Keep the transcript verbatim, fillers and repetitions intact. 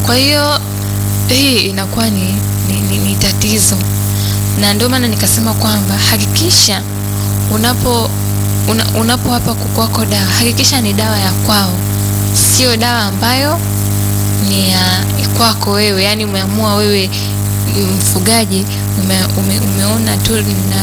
Kwa hiyo hii inakuwa ni, ni, ni, ni tatizo, na ndio maana nikasema kwamba hakikisha unapo una, unapowapa kuku wako dawa, hakikisha ni dawa ya kwao, sio dawa ambayo ni ya kwako wewe. Yani umeamua wewe mfugaji, ume, ume, umeona tu na